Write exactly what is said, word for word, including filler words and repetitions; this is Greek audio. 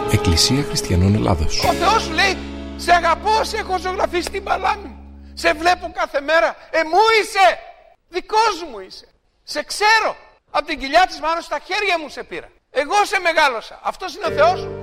Εκκλησία Χριστιανών Ελλάδος. Ο Θεός σου λέει, σε αγαπώ, σε έχω ζωγραφίσει στην παλάμη μου. Σε βλέπω κάθε μέρα. Ε, μου είσαι. Δικός μου είσαι. Σε ξέρω. Από την κοιλιά της μάνας στα χέρια μου σε πήρα. Εγώ σε μεγάλωσα. Αυτός είναι ο Θεός σου.